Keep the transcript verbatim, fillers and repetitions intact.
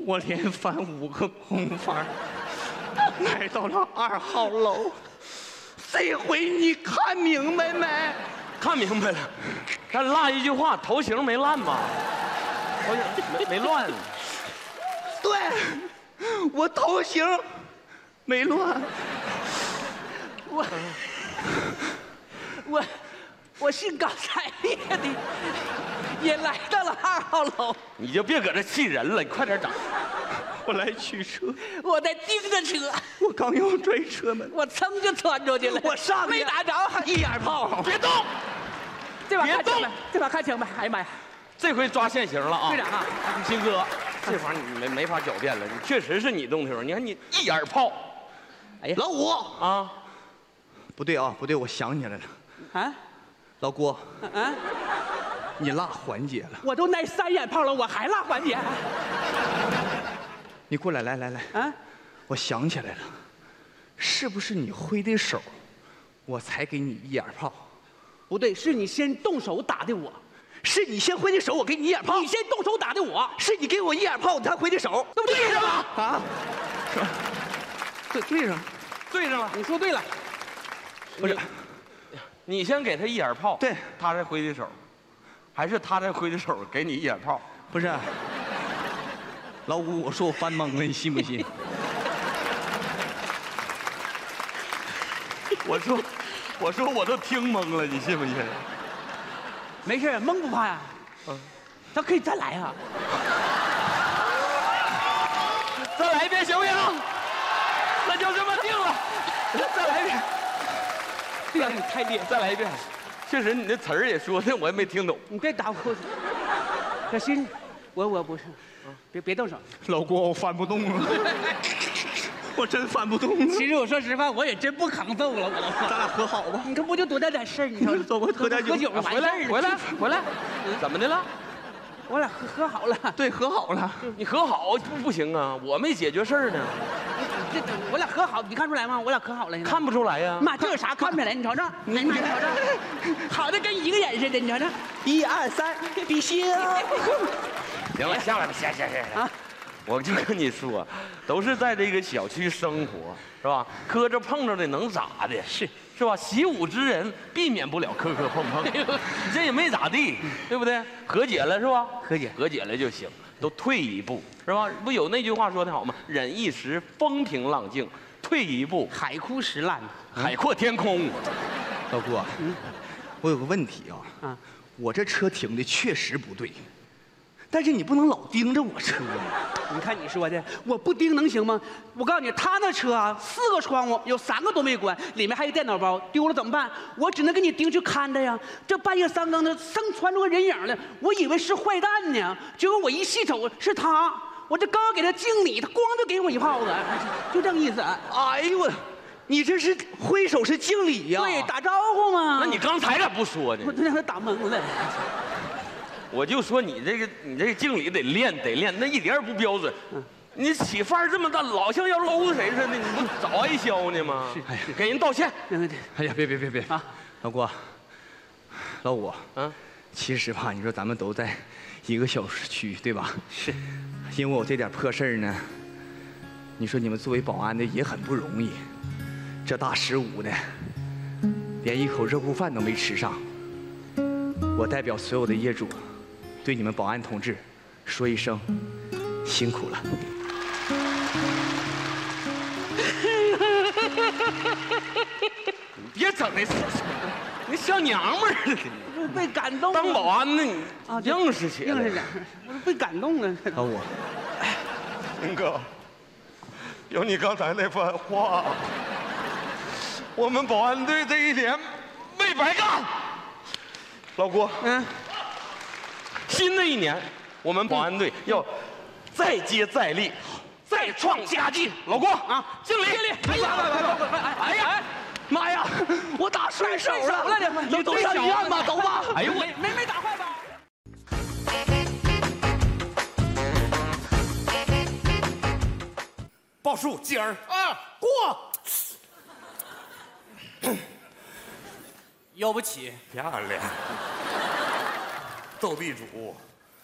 我连翻五个空翻，来到了二号楼。这回你看明白没？ 看明白了，但落一句话，头型没烂吧？头型没没乱。 对，我头型没乱。 我我我兴高采烈的也来到了二号楼。 你就别搁这气人了，你快点整。 我来取车， 我在盯着车， 我刚要拽车门， 我噌就窜出去了。 我上没打着， 一眼炮， 别动， 这把别动看清呗，这把看清呗。哎呀妈呀， 这回抓现行了啊！ 队长啊， 鑫哥，这玩意儿你没没法狡辩了，你确实是你动手。你看你一眼炮， 哎呀， 老五啊， 不对啊，不对，我想起来了， 啊老郭， 啊， 你落环节了， 我都挨三眼炮了，我还落环节你过来，来来来， 啊？ 我想起来了，是不是你挥的手，我才给你一眼炮？ 不对，是你先动手打的我， 是你先挥的手，我给你一眼炮。 你先动手打的我， 是你给我一眼炮，你才挥的手， 对不对？ 对上了， 啊？是吧？对对上， 对上了。 你说对了， 不是， 你先给他一眼炮， 对， 他再挥的手，还是他再挥的手给你一眼炮？ 不是。老五，我说我翻懵了，你信不信？ 我说，我说我都听懵了，你信不信？ 没事，蒙不怕呀。嗯，他可以再来啊。 再来一遍行不行？那就这么定了。再来一遍。 队长，你太厉害， 再来一遍。确实，你那词儿也说的，我也没听懂。 你别打我。小心，我我不是，别别动手。 老郭，我翻不动了，我真翻不动了。 其实我说实话，我也真不抗揍了，我。 咱俩和好吧？ 你看不就多大点事儿？你说走吧，喝点酒。 喝酒吧， 回来，回来，回来。怎么的了？ 我俩和和好了。 对，和好了。 你和好不不行啊，我没解决事儿呢。 这我俩和好，你看出来吗？我俩和好了。 看不出来呀。 妈，这有啥看不出来？你瞅瞅，你你瞅瞅，好的跟一个人似的，你瞅瞅。 一二三，比心。 行了，下来吧，下下下啊！我就跟你说，都是在这个小区生活，是吧？磕着碰着的能咋的？是是吧？习武之人避免不了磕磕碰碰，你这也没咋地，对不对？和解了是吧？ 和解， 和解了就行，都退一步是吧？不有那句话说的好吗？忍一时风平浪静，退一步海枯石烂， 海阔天空。 老郭，嗯，我有个问题啊， 啊， 我这车停的确实不对。但是你不能老盯着我车， 你看你说的，我不盯能行吗？我告诉你，他那车啊，四个窗户有三个都没关，里面还有电脑包，丢了怎么办？我只能给你盯去看着呀。这半夜三更的，生窜出个人影来，我以为是坏蛋呢，结果我一细瞅是他，我这刚要给他敬礼，他咣就给我一炮子，就这个意思。 哎呦我，你这是挥手是敬礼呀？ 对，打招呼嘛。 那你刚才咋不说呢？ 我让他打懵了。 我就说你这个你这个敬礼得练得练，那一点也不标准。你起范儿这么大，老像要搂着谁似的，你不早挨削呢吗？ 哎呀， 给人道歉。 哎呀，别别别别啊！老郭，老五， 啊， 其实吧，你说咱们都在一个小区，对吧？ 是， 因为我这点破事儿呢，你说你们作为保安的也很不容易，这大十五的，连一口热乎饭都没吃上。我代表所有的业主，对你们保安同志说一声辛苦了。 你别整那，你小娘们儿似的。 我被感动了。 当保安呢，你啊， 硬实起来。 硬实点，我都被感动了。 老五， 林哥，有你刚才那番话，我们保安队这一年没白干。老郭， 嗯， 新的一年，我们保安队要再接再厉，再创佳绩。老郭啊，敬礼！敬礼！ 哎呀，哎呀， 妈呀，我打顺手了， 了， 你都上医院吧，走吧。 哎呦我没没打坏吧？ 报数尖儿啊， 过。要不起， 漂亮。斗地主